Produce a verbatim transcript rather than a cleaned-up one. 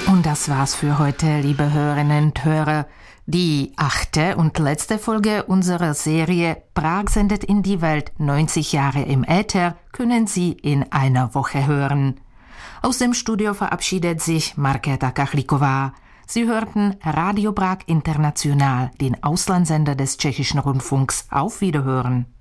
Und das war's für heute, liebe Hörerinnen und Hörer. Die achte und letzte Folge unserer Serie Prag sendet in die Welt neunzig Jahre im Äther können Sie in einer Woche hören. Aus dem Studio verabschiedet sich Markéta Kachlíková. Sie hörten Radio Prag International, den Auslandssender des Tschechischen Rundfunks. Auf Wiederhören.